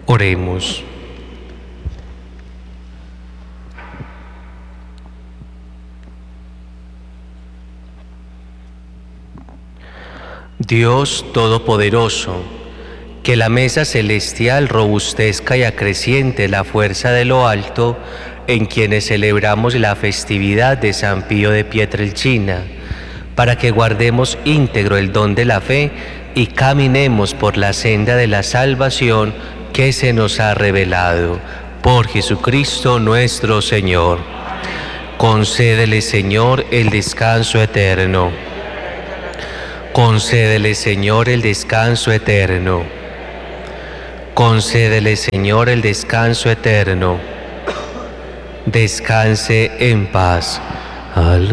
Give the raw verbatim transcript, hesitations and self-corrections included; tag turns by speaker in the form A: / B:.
A: Oremos. Dios Todopoderoso, que la mesa celestial robustezca y acreciente la fuerza de lo alto en quienes celebramos la festividad de San Pío de Pietrelcina, para que guardemos íntegro el don de la fe y caminemos por la senda de la salvación que se nos ha revelado. Por Jesucristo nuestro Señor. Concédele, Señor, el descanso eterno. Concédele, Señor, el descanso eterno. Concédele, Señor, el descanso eterno. Descanse en paz. Aleluya.